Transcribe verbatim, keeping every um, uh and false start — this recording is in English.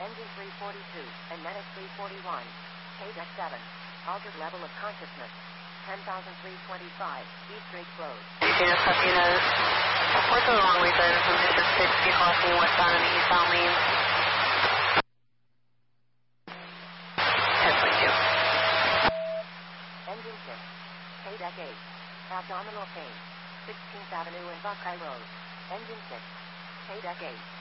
Engine three forty-two, and Medic three forty-one. K deck seven. Altered level of consciousness. ten thousand three twenty-five, East Drake Road. Yes, copy that. What's the wrong way driving from District six, be crossing westbound in the eastbound lane? ten twenty-two. Engine six. K deck eight. Abdominal pain. sixteenth Avenue and Buckeye Road. Engine six. K deck eight.